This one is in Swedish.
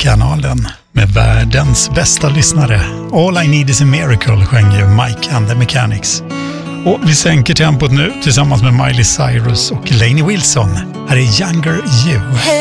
Musikkanalen med världens bästa lyssnare. All I Need Is A Miracle sjöng ju Mike and the Mechanics. Och vi sänker tempot nu tillsammans med Miley Cyrus och Lainey Wilson. Här är Younger You.